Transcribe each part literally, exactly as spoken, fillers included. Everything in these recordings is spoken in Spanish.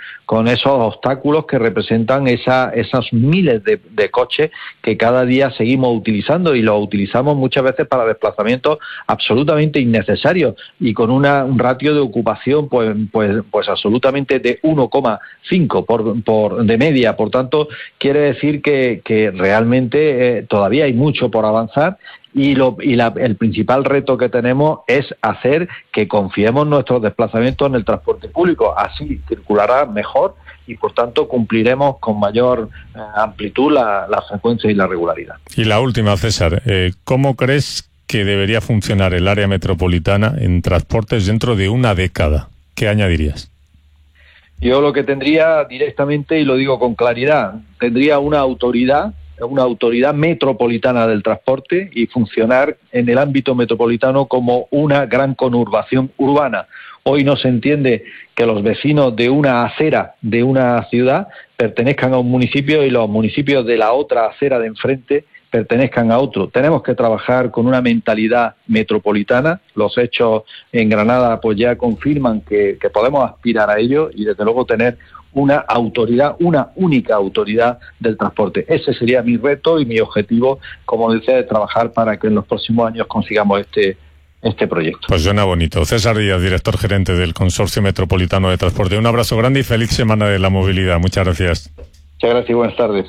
con esos obstáculos que representan esa, esos miles de, de coches que cada día seguimos utilizando, y los utilizamos muchas veces para desplazamientos absolutamente innecesarios y con una, un ratio de ocupación pues, pues, pues absolutamente de uno coma cinco por, por, de media. Por tanto, quiere decir que, que realmente eh, todavía hay mucho por avanzar. Y, lo, y la, el principal reto que tenemos es hacer que confiemos nuestros desplazamientos en el transporte público. Así circulará mejor y, por tanto, cumpliremos con mayor eh, amplitud la, la frecuencia y la regularidad. Y la última, César, eh, ¿cómo crees que debería funcionar el área metropolitana en transportes dentro de una década? ¿Qué añadirías? Yo lo que tendría directamente, y lo digo con claridad, tendría una autoridad una autoridad metropolitana del transporte y funcionar en el ámbito metropolitano como una gran conurbación urbana. Hoy no se entiende que los vecinos de una acera de una ciudad pertenezcan a un municipio y los municipios de la otra acera de enfrente pertenezcan a otro. Tenemos que trabajar con una mentalidad metropolitana. Los hechos en Granada pues ya confirman que, que podemos aspirar a ello y desde luego tener una autoridad, una única autoridad del transporte. Ese sería mi reto y mi objetivo, como decía, de trabajar para que en los próximos años consigamos este este proyecto. Pues suena bonito. César Díaz, director gerente del Consorcio Metropolitano de Transporte. Un abrazo grande y feliz Semana de la Movilidad. Muchas gracias. Muchas gracias y buenas tardes.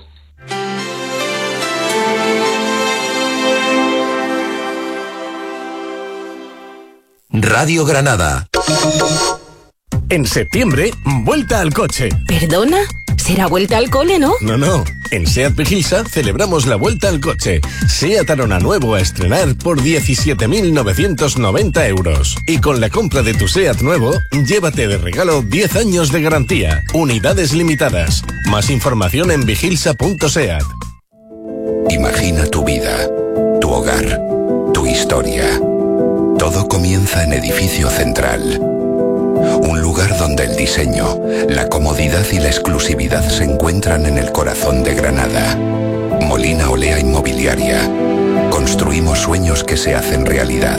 Radio Granada. En septiembre, vuelta al coche. ¿Perdona? ¿Será vuelta al cole, no? No, no. En SEAT Vigilsa celebramos la vuelta al coche. SEAT Arona nuevo a estrenar por diecisiete mil novecientos noventa euros. Y con la compra de tu SEAT nuevo, llévate de regalo diez años de garantía. Unidades limitadas. Más información en vigilsa punto seat. Imagina tu vida, tu hogar, tu historia. Todo comienza en Edificio Central. Un lugar donde el diseño, la comodidad y la exclusividad se encuentran en el corazón de Granada. Molina Olea Inmobiliaria. Construimos sueños que se hacen realidad.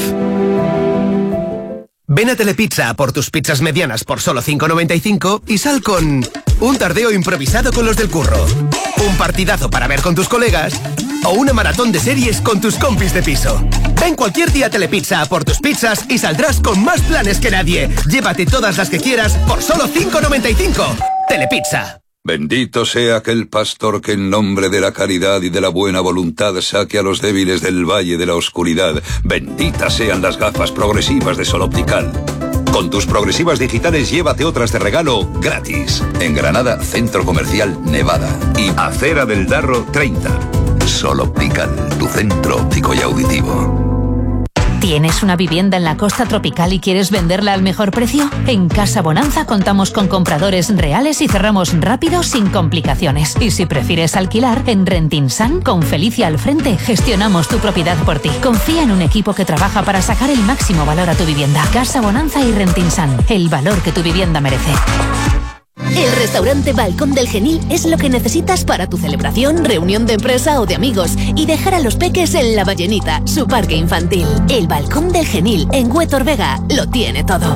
Ven a Telepizza por tus pizzas medianas por solo cinco noventa y cinco y sal con un tardeo improvisado con los del curro, un partidazo para ver con tus colegas o una maratón de series con tus compis de piso. Ven cualquier día a Telepizza por tus pizzas y saldrás con más planes que nadie. Llévate todas las que quieras por solo cinco noventa y cinco. Telepizza. Bendito sea aquel pastor que en nombre de la caridad y de la buena voluntad saque a los débiles del valle de la oscuridad. Benditas sean las gafas progresivas de Sol Optical. Con tus progresivas digitales llévate otras de regalo gratis. En Granada, Centro Comercial Nevada y Acera del Darro treinta. Sol Optical, tu centro óptico y auditivo. ¿Tienes una vivienda en la costa tropical y quieres venderla al mejor precio? En Casa Bonanza contamos con compradores reales y cerramos rápido sin complicaciones. Y si prefieres alquilar, en Rentinsan, con Felicia al frente, gestionamos tu propiedad por ti. Confía en un equipo que trabaja para sacar el máximo valor a tu vivienda. Casa Bonanza y Rentinsan, el valor que tu vivienda merece. El restaurante Balcón del Genil es lo que necesitas para tu celebración, reunión de empresa o de amigos y dejar a los peques en La Ballenita, su parque infantil. El Balcón del Genil en Huétor Vega lo tiene todo.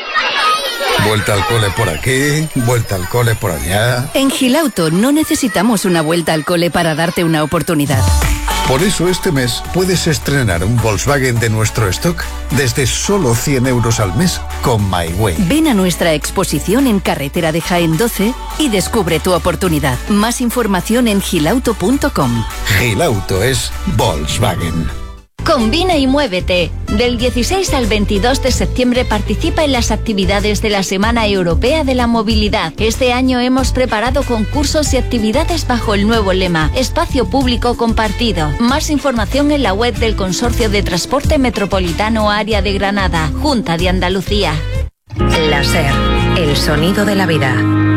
Vuelta al cole por aquí, vuelta al cole por allá. En Gilauto no necesitamos una vuelta al cole para darte una oportunidad. Por eso este mes puedes estrenar un Volkswagen de nuestro stock desde solo cien euros al mes con MyWay. Ven a nuestra exposición en Carretera de Jaén doce y descubre tu oportunidad. Más información en gilauto punto com. Gilauto es Volkswagen. Combina y muévete. Del dieciséis al veintidós de septiembre participa en las actividades de la Semana Europea de la Movilidad. Este año hemos preparado concursos y actividades bajo el nuevo lema Espacio Público Compartido. Más información en la web del Consorcio de Transporte Metropolitano Área de Granada, Junta de Andalucía. La SER, el sonido de la vida.